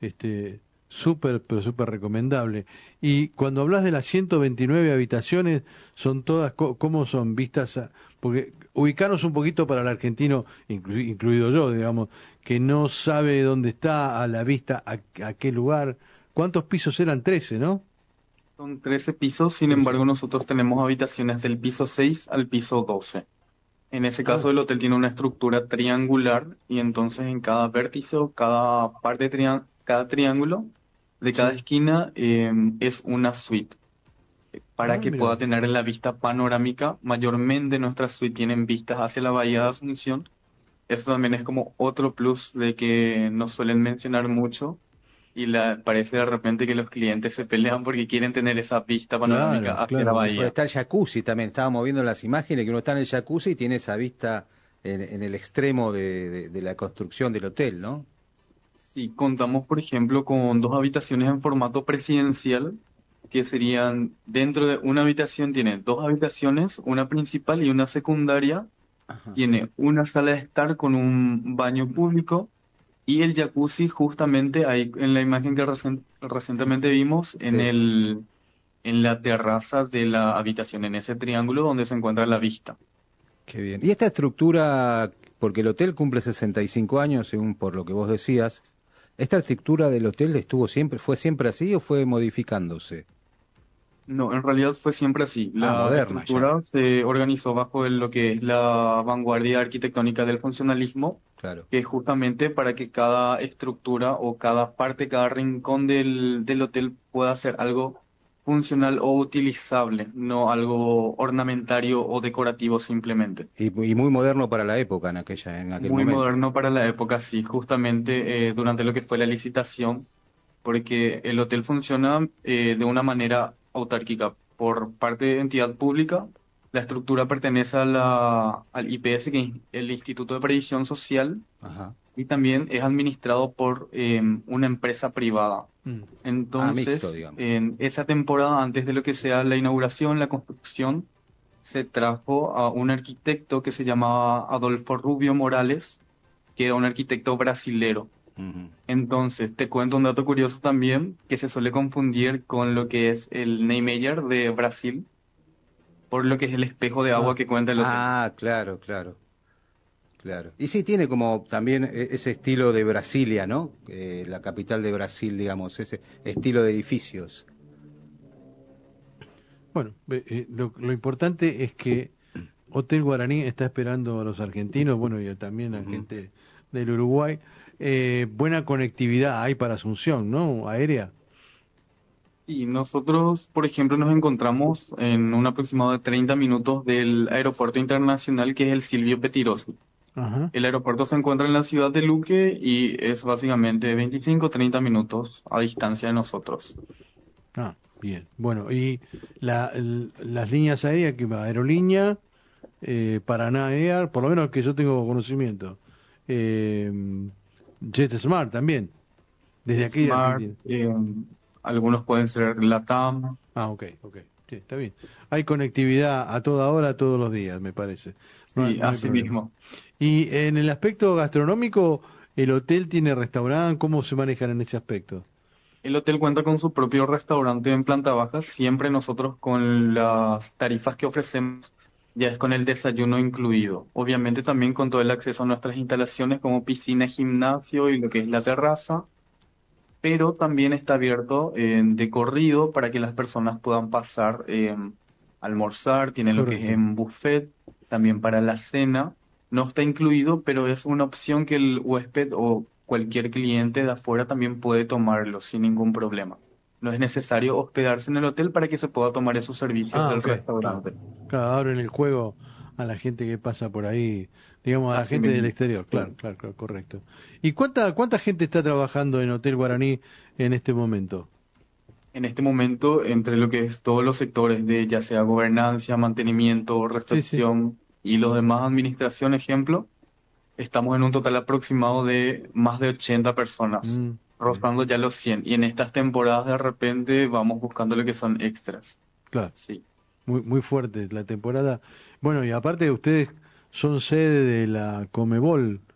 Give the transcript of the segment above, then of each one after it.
súper, pero súper recomendable. Y cuando hablas de las 129 habitaciones, son todas, ¿cómo son vistas? Porque ubicarnos un poquito para el argentino, incluido yo, digamos, que no sabe dónde está a la vista, a qué lugar. ¿Cuántos pisos eran? 13, ¿no? Son 13 pisos, sin 13. embargo, nosotros tenemos habitaciones del piso 6 al piso 12. En ese caso, Ah, el hotel tiene una estructura triangular y entonces en cada vértice o cada parte cada triángulo de cada sí. esquina es una suite para Ah, que mira pueda vos. tener la vista panorámica. Mayormente nuestras suites tienen vistas hacia la bahía de Asunción. Eso también es como otro plus de que nos suelen mencionar mucho y parece de repente que los clientes se pelean porque quieren tener esa vista panorámica Claro, hacia la claro. Y después bahía. está el jacuzzi también. Estábamos viendo las imágenes que uno está en el jacuzzi y tiene esa vista en el extremo de la construcción del hotel, ¿no? Si contamos, por ejemplo, con dos habitaciones en formato presidencial, que serían dentro de una habitación, tiene dos habitaciones, una principal y una secundaria, Ajá. tiene una sala de estar con un baño público y el jacuzzi justamente ahí en la imagen que recientemente vimos Sí, en la terraza de la habitación, en ese triángulo donde se encuentra la vista. qué bien. Y esta estructura, porque el hotel cumple 65 años, según por lo que vos decías, ¿esta estructura del hotel fue siempre así o fue modificándose? No, en realidad fue siempre así. Ah, La moderna ya, estructura se organizó bajo lo que es la vanguardia arquitectónica del funcionalismo, claro. que es justamente para que cada estructura o cada parte, cada rincón del hotel pueda ser algo funcional o utilizable, no algo ornamentario o decorativo simplemente. Y muy moderno para la época en aquel Muy momento. moderno para la época, sí, justamente durante lo que fue la licitación, porque el hotel funciona de una manera autárquica por parte de entidad pública. La estructura pertenece al IPS, que es el Instituto de Previsión Social, Ajá. y también es administrado por una empresa privada. Mm. Ah, mixto, Entonces, digamos. en esa temporada, antes de lo que sea la inauguración, la construcción, se trajo a un arquitecto que se llamaba Adolfo Rubio Morales, que era un arquitecto brasilero. Ujú. Entonces, te cuento un dato curioso también, que se suele confundir con lo que es el Niemeyer de Brasil, por lo que es el espejo de agua Ah, que cuenta el hotel. Ah, claro, claro, claro. Y sí tiene como también ese estilo de Brasilia, ¿no? La capital de Brasil, digamos, ese estilo de edificios. bueno, lo importante es que Hotel Guaraní está esperando a los argentinos, bueno, y también a Ujú. gente del Uruguay. Buena conectividad hay para Asunción, ¿no? Aérea. Y nosotros, por ejemplo, nos encontramos en un aproximado de 30 minutos del aeropuerto internacional que es el Silvio Pettirossi. Ajá. El aeropuerto se encuentra en la ciudad de Luque y es básicamente 25-30 minutos a distancia de nosotros. Ah, bien. Bueno, y las líneas aéreas, que aerolínea, Paraná Air, por lo menos que yo tengo conocimiento. Eh, JetSmart también, desde aquí de JetSmart, Argentina. algunos pueden ser LATAM. Ah, ok, ok. Sí, está bien. Hay conectividad a toda hora, todos los días, me parece. Sí, No hay así problema. mismo. Y en el aspecto gastronómico, ¿el hotel tiene restaurante? ¿Cómo se manejan en ese aspecto? El hotel cuenta con su propio restaurante en planta baja. Siempre nosotros con las tarifas que ofrecemos ya es con el desayuno incluido. Obviamente también con todo el acceso a nuestras instalaciones como piscina, gimnasio y lo que es la terraza. Pero también está abierto de corrido para que las personas puedan pasar a almorzar. Tiene lo que es Correcto. en buffet, también para la cena. No está incluido, pero es una opción que el huésped o cualquier cliente de afuera también puede tomarlo sin ningún problema. No es necesario hospedarse en el hotel para que se pueda tomar esos servicios Ah, del ok, claro. restaurante. Claro, abren el juego a la gente que pasa por ahí, digamos, a la Así gente del mismo. exterior, Sí. claro, claro, claro, correcto. ¿Y cuánta gente está trabajando en Hotel Guaraní en este momento? En este momento, entre lo que es todos los sectores de ya sea gobernancia, mantenimiento, Sí, sí. recepción y los demás administración, ejemplo, estamos en un total aproximado de más de 80 personas, Mm, bien, rozando ya los 100. Y en estas temporadas de repente vamos buscando lo que son extras. claro, Sí. muy, muy fuerte la temporada. Bueno, y aparte ustedes son sede de la Comebol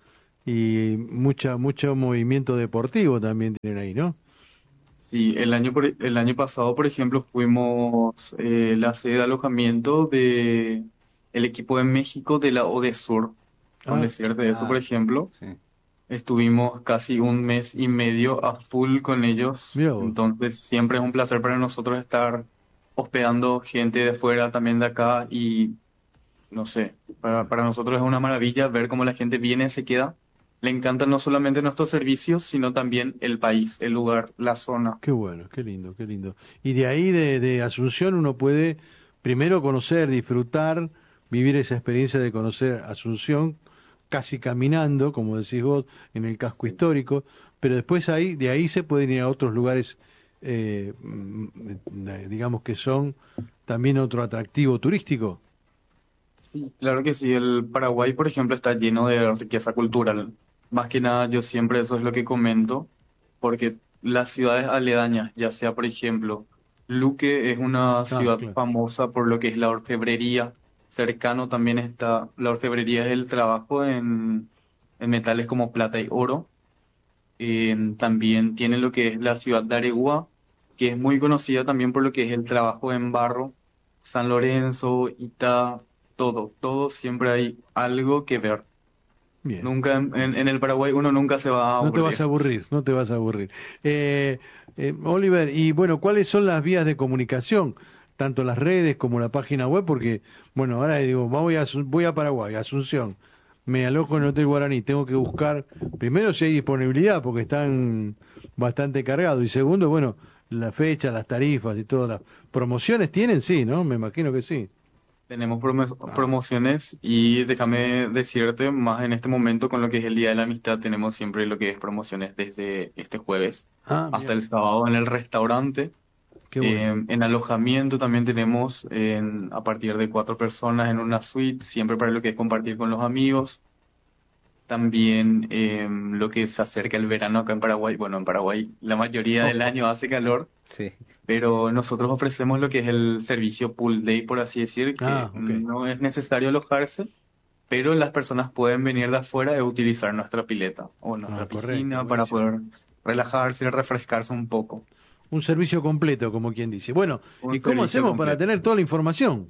y mucho movimiento deportivo también tienen ahí, ¿no? Sí, el año pasado, por ejemplo, fuimos la sede de alojamiento de el equipo de México de la ODESUR, con Ah, decirte eso, por ejemplo. Sí. Estuvimos casi un mes y medio a full con ellos, mira vos, entonces siempre es un placer para nosotros estar hospedando gente de fuera, también de acá, y no sé, para nosotros es una maravilla ver cómo la gente viene, se queda. Le encantan no solamente nuestros servicios, sino también el país, el lugar, la zona. qué bueno, qué lindo, qué lindo. Y de ahí de Asunción uno puede primero conocer, disfrutar, vivir esa experiencia de conocer Asunción casi caminando, como decís vos, en el casco Sí. histórico, pero después de ahí se pueden ir a otros lugares, digamos que son también otro atractivo turístico. Sí, claro que sí. El Paraguay, por ejemplo, está lleno de riqueza cultural. Más que nada, yo siempre eso es lo que comento, porque las ciudades aledañas, ya sea, por ejemplo, Luque es una Ah, ciudad claro. famosa por lo que es la orfebrería. Cercano también está, la orfebrería es el trabajo en metales como plata y oro. También tiene lo que es la ciudad de Areguá, que es muy conocida también por lo que es el trabajo en barro. San Lorenzo, Itá, todo siempre hay algo que ver. Bien. Nunca en el Paraguay uno nunca se va a No te vas a aburrir. aburrir, no te vas a aburrir. Oliver, y bueno, ¿cuáles son las vías de comunicación? Tanto las redes como la página web, porque, bueno, ahora digo, voy a Paraguay, Asunción, me alojo en el Hotel Guaraní, tengo que buscar, primero si hay disponibilidad, porque están bastante cargados, y segundo, bueno, la fecha, las tarifas y todas las promociones tienen, sí, ¿no? Me imagino que sí. Tenemos Ah, promociones y déjame decirte, más en este momento con lo que es el Día de la Amistad, tenemos siempre lo que es promociones desde este jueves hasta mira, el sábado en el restaurante. qué bueno. En alojamiento también tenemos a partir de 4 personas en una suite, siempre para lo que es compartir con los amigos. También lo que se acerca el verano acá en Paraguay. Bueno, en Paraguay la mayoría del año hace calor, Sí. pero nosotros ofrecemos lo que es el servicio pool day, por así decir, que Ah, ok. no es necesario alojarse, pero las personas pueden venir de afuera e utilizar nuestra pileta o Ah, nuestra correcto, piscina para buenísimo. poder relajarse, refrescarse un poco. Un servicio completo, como quien dice. Bueno, ¿y Un cómo servicio hacemos para completo. tener toda la información?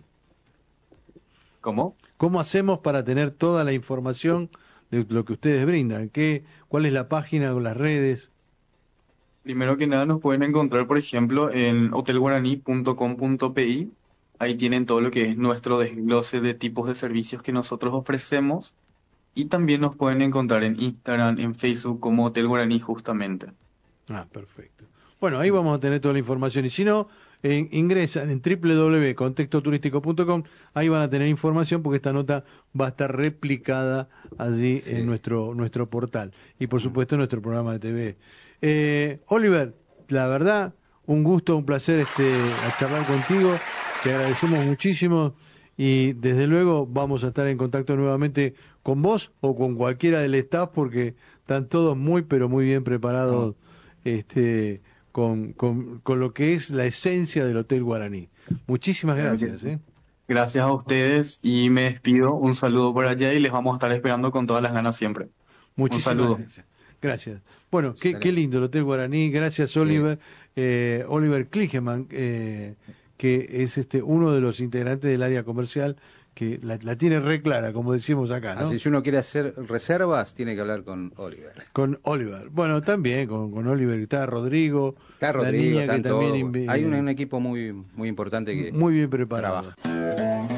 ¿Cómo? ¿Cómo hacemos para tener toda la información de lo que ustedes brindan? ¿Cuál es la página o las redes? Primero que nada nos pueden encontrar, por ejemplo, en hotelguaraní.com.pi. Ahí tienen todo lo que es nuestro desglose de tipos de servicios que nosotros ofrecemos. Y también nos pueden encontrar en Instagram, en Facebook como Hotel Guaraní justamente. Ah, perfecto. Bueno, ahí vamos a tener toda la información. Y si no, ingresan en www.contextoturístico.com. Ahí van a tener información porque esta nota va a estar replicada allí en Sí. nuestro portal. Y por supuesto en nuestro programa de TV. Oliver, la verdad, un gusto, un placer a charlar contigo. Te agradecemos muchísimo y desde luego vamos a estar en contacto nuevamente con vos o con cualquiera del staff porque están todos muy pero muy bien No, preparados con lo que es la esencia del Hotel Guaraní. Muchísimas Claro que gracias, sí. ¿eh? Gracias a ustedes y me despido. Un saludo por allá y les vamos a estar esperando con todas las ganas siempre. Un Muchísimas saludo. gracias. Gracias. Bueno, qué excelente. lindo el Hotel Guaraní. Gracias, Sí. Oliver. Oliver Kligeman, que es uno de los integrantes del área comercial, que la tiene re clara, como decimos acá, ¿no? Así si uno quiere hacer reservas, tiene que hablar con Oliver. Con Oliver. Bueno, también con Oliver. Está Rodrigo, Está la Rodrigo, niña que están también todos. Hay un equipo muy, muy importante que muy bien preparado. trabaja.